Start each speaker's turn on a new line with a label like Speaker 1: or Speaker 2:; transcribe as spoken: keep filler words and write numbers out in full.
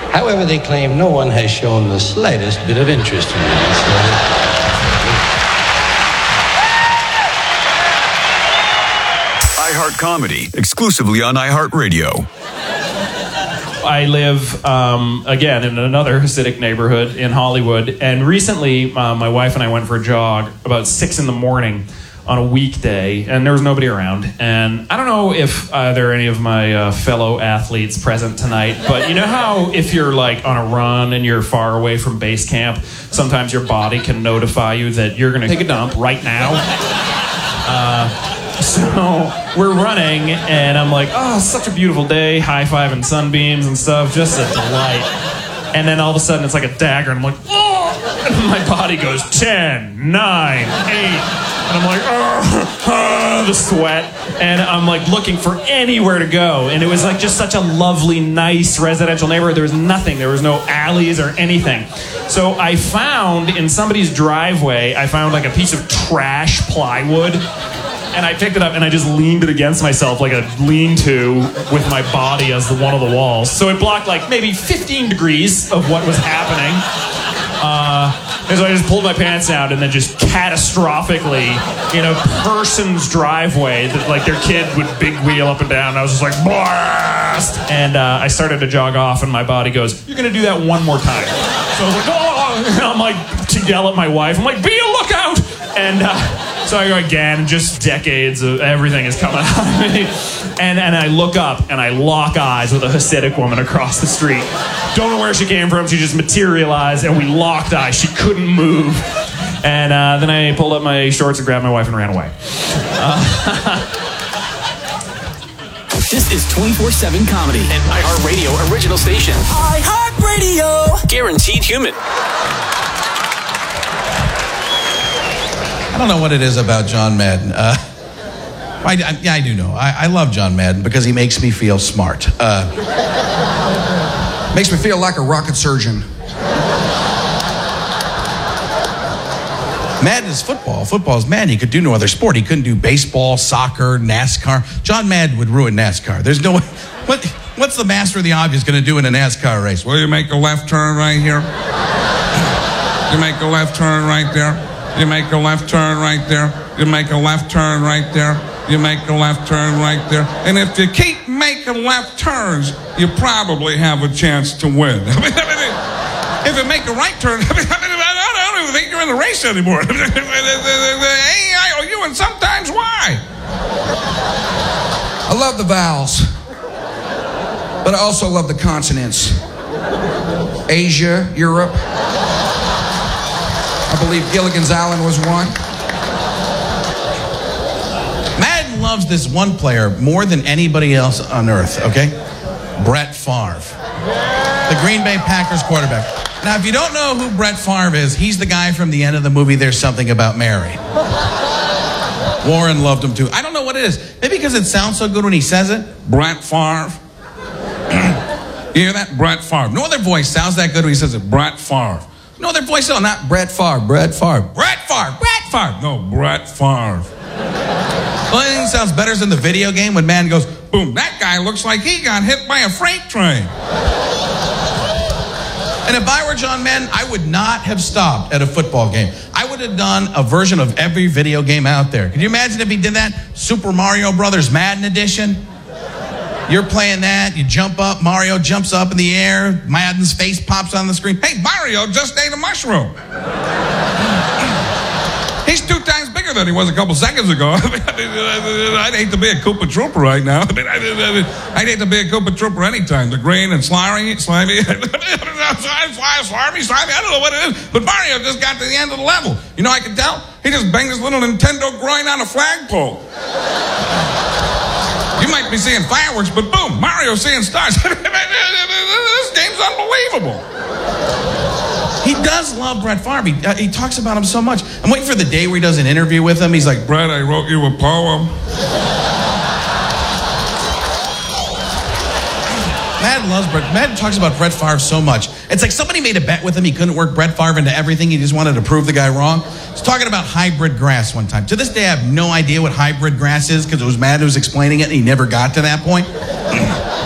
Speaker 1: However, they claim no one has shown the slightest bit of interest in me. So
Speaker 2: iHeart Comedy, exclusively on iHeartRadio.
Speaker 3: I live, um, again, in another Hasidic neighborhood in Hollywood. And recently, uh, my wife and I went for a jog about six in the morning on a weekday, and there was nobody around. And I don't know if uh, there are any of my uh, fellow athletes present tonight, but you know how if you're like on a run and you're far away from base camp, sometimes your body can notify you that you're going to take a dump right now? Uh... So we're running, and I'm like, oh, it's such a beautiful day, high-fiving sunbeams and stuff, just a delight. And then all of a sudden, it's like a dagger, and I'm like, oh! And my body goes, ten, nine, eight, and I'm like, oh, oh, the sweat. And I'm like looking for anywhere to go, and it was like just such a lovely, nice residential neighborhood. There was nothing. There was no alleys or anything. So I found, in somebody's driveway, I found like a piece of trash plywood. And I picked it up and I just leaned it against myself like a lean-to with my body as the one of the walls. So it blocked like maybe fifteen degrees of what was happening. Uh, and so I just pulled my pants down and then just catastrophically in a person's driveway that like their kid would big wheel up and down. And I was just like, blast! And uh, I started to jog off and my body goes, you're going to do that one more time. So I was like, oh! And I'm like, to yell at my wife, I'm like, be a lookout! And... Uh, So I go again, just decades of everything is coming out of me. And, and I look up and I lock eyes with a Hasidic woman across the street. Don't know where she came from. She just materialized and we locked eyes. She couldn't move. And uh, then I pulled up my shorts and grabbed my wife and ran away. Uh,
Speaker 4: This is twenty-four seven Comedy, an iHeartRadio original station. iHeartRadio. Guaranteed human.
Speaker 5: I don't know what it is about John Madden. Uh, I, I, yeah, I do know. I, I love John Madden because he makes me feel smart. Uh,
Speaker 6: makes me feel like a rocket surgeon.
Speaker 5: Madden is football. Football is Madden. He could do no other sport. He couldn't do baseball, soccer, NASCAR. John Madden would ruin NASCAR. There's no... What, what's the master of the obvious going to do in a NASCAR race?
Speaker 7: Well, you make a left turn right here. You make a left turn right there. You make a left turn right there. You make a left turn right there. You make a left turn right there. And if you keep making left turns, you probably have a chance to win. I mean, I mean, if you make a right turn, I mean, I, mean, I don't even think you're in the race anymore. A, I, O, U, and sometimes Y.
Speaker 6: I love the vowels, but I also love the consonants. Asia, Europe. I believe Gilligan's Island was one.
Speaker 5: Madden loves this one player more than anybody else on earth, okay? Brett Favre. The Green Bay Packers quarterback. Now, if you don't know who Brett Favre is, he's the guy from the end of the movie There's Something About Mary. Warren loved him too. I don't know what it is. Maybe because it sounds so good when he says it.
Speaker 7: Brett Favre. You hear that? Brett Favre.
Speaker 5: No other voice sounds that good when he says it.
Speaker 7: Brett Favre.
Speaker 5: No, their voice, no, not Brett Favre, Brett Favre. Brett Favre, Brett Favre.
Speaker 7: No, Brett Favre.
Speaker 5: The only thing that sounds better is in the video game when man goes,
Speaker 7: boom, that guy looks like he got hit by a freight train.
Speaker 5: And if I were John Madden, I would not have stopped at a football game. I would have done a version of every video game out there. Can you imagine if he did that? Super Mario Brothers Madden Edition? You're playing that, you jump up, Mario jumps up in the air, Madden's face pops on the screen.
Speaker 7: Hey, Mario just ate a mushroom. He's two times bigger than he was a couple seconds ago. I'd hate to be a Koopa Trooper right now. I'd hate to be a Koopa Trooper anytime. The green and slimy, slimy, slimy, slimy, I don't know what it is. But Mario just got to the end of the level. You know, I can tell. He just banged his little Nintendo groin on a flagpole. You might be seeing fireworks, but boom, Mario's seeing stars. This game's unbelievable.
Speaker 5: He does love Brett Favre. He, uh, he talks about him so much. I'm waiting for the day where he does an interview with him. He's like,
Speaker 7: Brett, I wrote you a poem.
Speaker 5: Madden loves Brett. Madden talks about Brett Favre so much. It's like somebody made a bet with him. He couldn't work Brett Favre into everything. He just wanted to prove the guy wrong. He's talking about hybrid grass one time. To this day, I have no idea what hybrid grass is because it was Madden who was explaining it and he never got to that point.